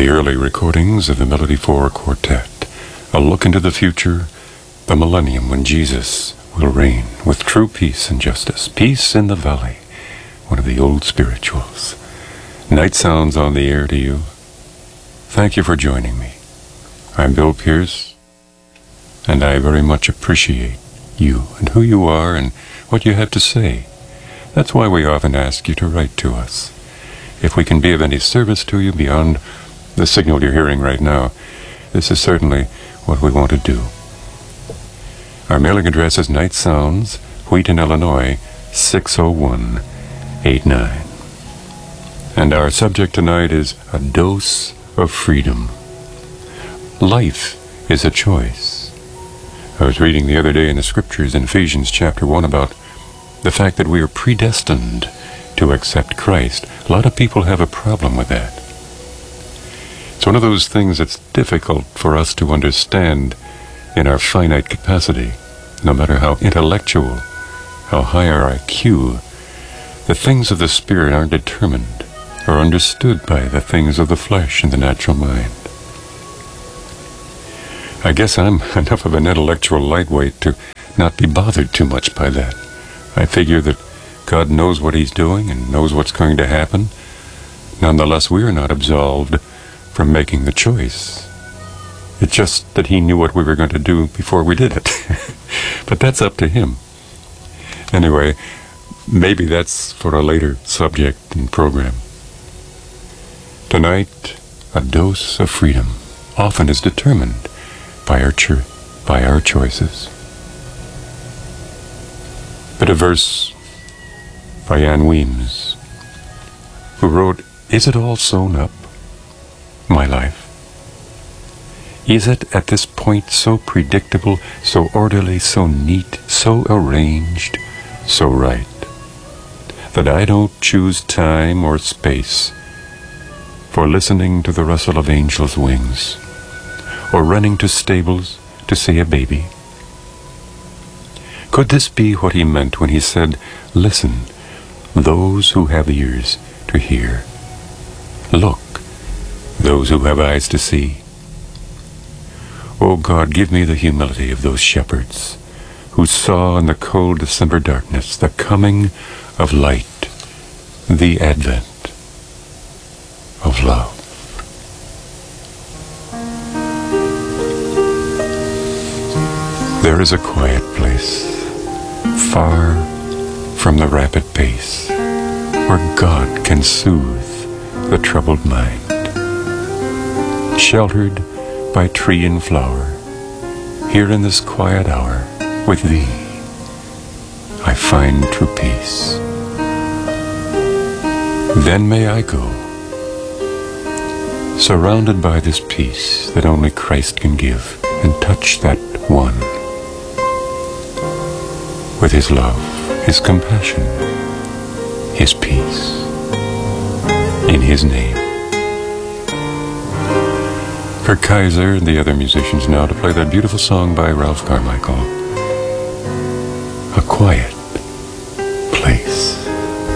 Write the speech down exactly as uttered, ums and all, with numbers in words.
the early recordings of the Melody Four Quartet, a look into the future, the millennium when Jesus will reign with true peace and justice. Peace in the Valley, one of the old spirituals. Night sounds on the air to you. Thank you for joining me. I'm Bill Pierce, and I very much appreciate you and who you are and what you have to say. That's why we often ask you to write to us. If we can be of any service to you beyond the signal you're hearing right now, this is certainly what we want to do. Our mailing address is Night Sounds, Wheaton, Illinois, six oh one eight nine. And our subject tonight is a dose of freedom. Life is a choice. I was reading the other day in the scriptures in Ephesians chapter one about the fact that we are predestined to accept Christ. A lot of people have a problem with that. It's one of those things that's difficult for us to understand in our finite capacity. No matter how intellectual, how high our I Q, the things of the Spirit aren't determined or understood by the things of the flesh and the natural mind. I guess I'm enough of an intellectual lightweight to not be bothered too much by that. I figure that God knows what He's doing and knows what's going to happen. Nonetheless, we are not absolved from making the choice. It's just that He knew what we were going to do before we did it. But that's up to Him. Anyway, maybe that's for a later subject and program. Tonight, a dose of freedom often is determined by our cho- by our choices. But a verse by Ann Weems, who wrote, "Is it all sewn up, my life? Is it at this point so predictable, so orderly, so neat, so arranged, so right, that I don't choose time or space for listening to the rustle of angels' wings, or running to stables to see a baby? Could this be what he meant when he said, 'Listen, those who have ears to hear. Look, those who have eyes to see'? Oh God, give me the humility of those shepherds who saw in the cold December darkness the coming of light, the advent of love." There is a quiet place, far from the rapid pace, where God can soothe the troubled mind. Sheltered by tree and flower, here in this quiet hour, with Thee, I find true peace. Then may I go, surrounded by this peace that only Christ can give, and touch that one with His love, His compassion, His peace, in His name. For Kaiser and the other musicians now to play that beautiful song by Ralph Carmichael, "A Quiet